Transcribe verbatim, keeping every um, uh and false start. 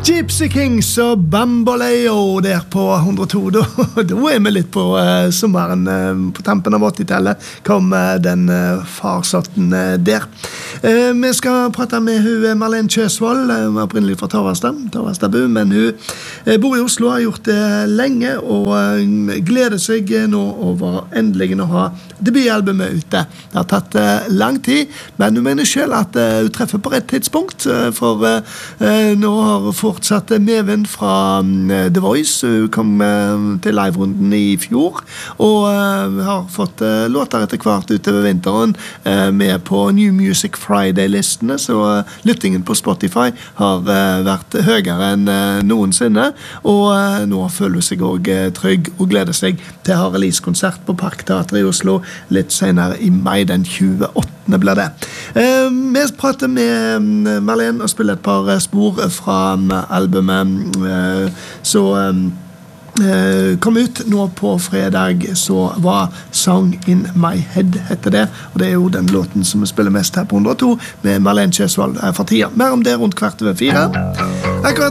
Gypsy Kings og Bamboleo der på hundre og to. Da, da er vi litt på uh, sommeren. Uh, på tampen av åttitallet kom uh, den uh, farsotten uh, der. Uh, vi skal prate med hun Marlene Kjøsvold, uh, opprinnelig fra Torvastad, Torvastadbu, men hun uh, bor i Oslo, har gjort det uh, lenge, og uh, gleder seg uh, nå over endelig å ha debutalbumet ute. Det har tatt uh, lang tid, men hun mener selv at uh, hun treffer på rett tidspunkt, uh, for uh, uh, nå har fortsatt medvind fra um, The Voice. Hun kom uh, til live-runden i fjor, og uh, har fått uh, låter etter hvert utover vinteren uh, med på New Music Friday-listene, så uh, lyttingen på Spotify har uh, vært høyere enn uh, noensinne, og uh, nå føler hun seg også uh, trygg og gleder seg til å ha release-konsert på Parkteatret i Oslo litt senere i mai, den tjueåttende blir det. Uh, vi prater med um, Marlene og spiller et par uh, spor fra um, albumet, uh, så um, uh, kom ut nå på fredag, så var Song in My Head heter det, og det er jo den låten som vi spiller mest her på hundre og to med Marlene Kjøsvold uh, for tida. Mer om det rundt kvart over fire. Akkurat